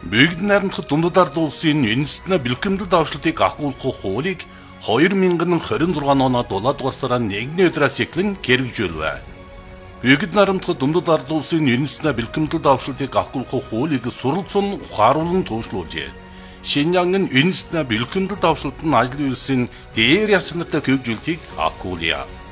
Бүгд найрамдах дундад ард улсын үндэстний бэлтгэмдэл давшлтыг ахгүйгэх хуулийг 2026 оноо 7 дугаар сарын 1-ний өдрөөс эхлэн хэрэгжүүлвэ. Бүгд найрамдах дундад ард улсын үндэстний бэлтгэмдэл давшлтыг ахгүйгэх хуулийг суралцсан ухааруулан төвшлүүлжээ. Шинжаангийн үндэстний бэлтгэмдэл давшлт нь ажил үйлсийн дээр ясантай хөгжүүлтийг ахгүйгье.